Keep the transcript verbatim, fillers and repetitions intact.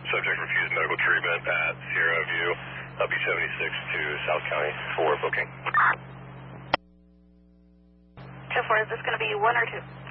Subject refused medical treatment at Sierra View, W seventy-six to South County for booking. two four, is this going to be one or two?